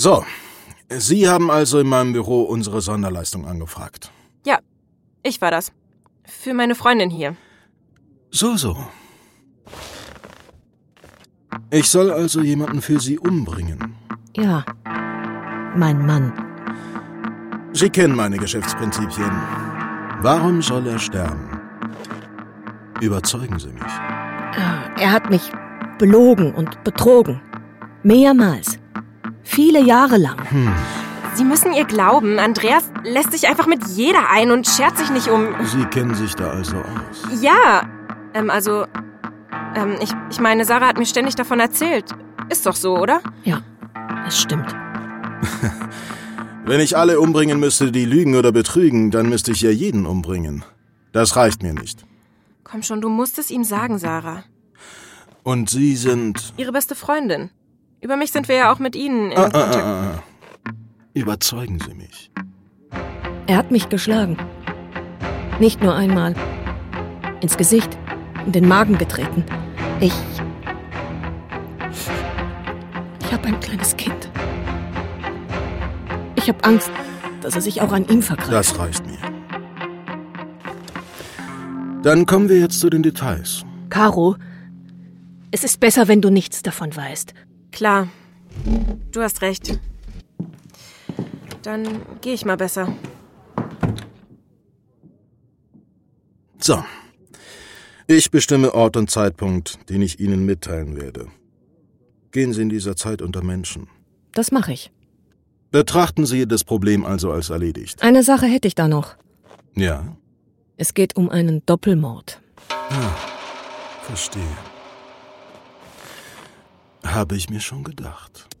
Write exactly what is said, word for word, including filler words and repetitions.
So, Sie haben also in meinem Büro unsere Sonderleistung angefragt. Ja, ich war das. Für meine Freundin hier. So, so. Ich soll also jemanden für Sie umbringen. Ja, mein Mann. Sie kennen meine Geschäftsprinzipien. Warum soll er sterben? Überzeugen Sie mich. Er hat mich belogen und betrogen. Mehrmals. Viele Jahre lang. Hm. Sie müssen ihr glauben, Andreas lässt sich einfach mit jeder ein und schert sich nicht um... Sie kennen sich da also aus? Ja, ähm, also... Ähm, ich, ich meine, Sarah hat mir ständig davon erzählt. Ist doch so, oder? Ja, es stimmt. Wenn ich alle umbringen müsste, die lügen oder betrügen, dann müsste ich ja jeden umbringen. Das reicht mir nicht. Komm schon, du musst es ihm sagen, Sarah. Und Sie sind... Ihre beste Freundin. Über mich sind wir ja auch mit Ihnen in Ah, ah, Kontakt. ah, ah. Überzeugen Sie mich. Er hat mich geschlagen. Nicht nur einmal. Ins Gesicht, in den Magen getreten. Ich... Ich habe ein kleines Kind. Ich habe Angst, dass er sich auch an ihm vergreift. Das reicht mir. Dann kommen wir jetzt zu den Details. Caro, es ist besser, wenn du nichts davon weißt. Klar, du hast recht. Dann gehe ich mal besser. So. Ich bestimme Ort und Zeitpunkt, den ich Ihnen mitteilen werde. Gehen Sie in dieser Zeit unter Menschen. Das mache ich. Betrachten Sie das Problem also als erledigt. Eine Sache hätte ich da noch. Ja? Es geht um einen Doppelmord. Ah, verstehe. Habe ich mir schon gedacht.